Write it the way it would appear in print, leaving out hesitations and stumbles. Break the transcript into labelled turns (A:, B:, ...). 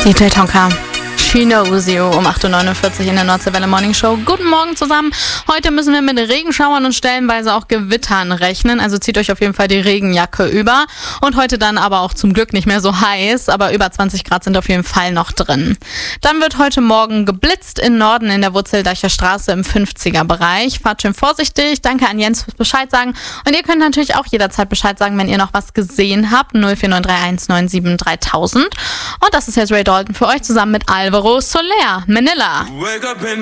A: DJ Tonka. She Knows You um 8.49 Uhr in der Nordseewelle Morning Show. Guten Morgen zusammen. Heute müssen wir mit Regenschauern und stellenweise auch Gewittern rechnen. Also zieht euch auf jeden Fall die Regenjacke über. Und heute dann aber auch zum Glück nicht mehr so heiß. Aber über 20 Grad sind auf jeden Fall noch drin. Dann wird heute Morgen geblitzt im Norden in der Wurzeldeicher Straße im 50er-Bereich. Fahrt schön vorsichtig. Danke an Jens fürs Bescheid sagen. Und ihr könnt natürlich auch jederzeit Bescheid sagen, wenn ihr noch was gesehen habt. 04931 97 3000. Und das ist jetzt Ray Dalton für euch zusammen mit Alvaro Soler, Manila.